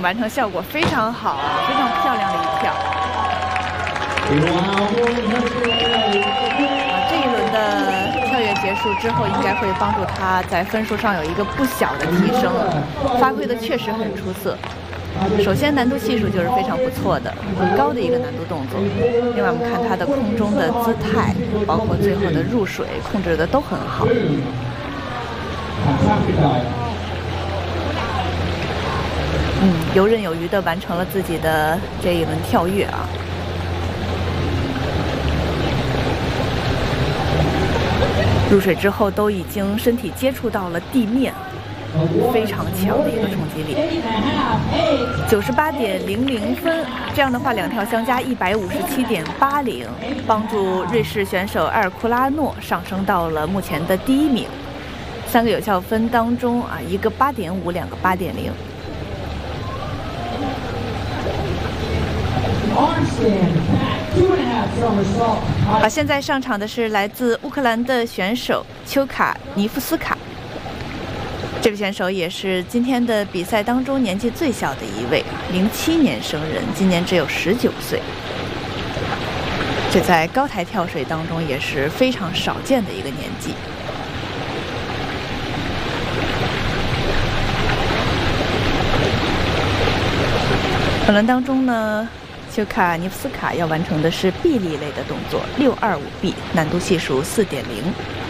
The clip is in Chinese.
完成效果非常好，非常漂亮的一跳。这一轮的跳跃结束之后，应该会帮助他在分数上有一个不小的提升，发挥的确实很出色。首先难度系数就是非常不错的，很高的一个难度动作。另外我们看他的空中的姿态，包括最后的入水控制的都很好。游刃有余地完成了自己的这一轮跳跃啊。入水之后都已经身体接触到了地面，非常强的一个冲击力。98.00分，这样的话两跳相加157.80，帮助瑞士选手埃尔库拉诺上升到了目前的第1名。3个有效分当中啊，一个8.5，两个8.0。现在上场的是来自乌克兰的选手丘卡尼夫斯卡。这位选手也是今天的比赛当中年纪最小的一位，07年生人，今年只有19岁。这在高台跳水当中也是非常少见的一个年纪。本轮当中呢，丘卡尼夫斯卡要完成的是臂力类的动作，625臂，难度系数4.0。